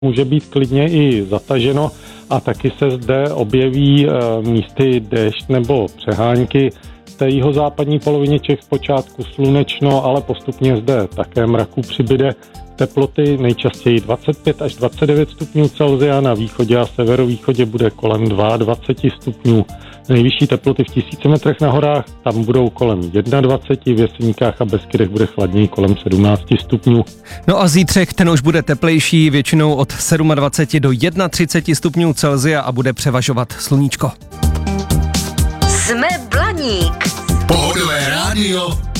může být klidně i zataženo a taky se zde objeví místy déšť nebo přehánky. V té jihozápadní polovině Čech zpočátku slunečno, ale postupně zde také mraku přibyde. Teploty nejčastěji 25 až 29 stupňů Celsia, na východě a severovýchodě bude kolem 22 stupňů. Nejvyšší teploty v 1000 metrech na horách, tam budou kolem 21, v Jeseníkách a Beskydech bude chladněji kolem 17 stupňů. No a zítřek ten už bude teplejší, většinou od 27 do 31 stupňů Celsia a bude převažovat sluníčko. Jsme Blaník. Pohodové rádio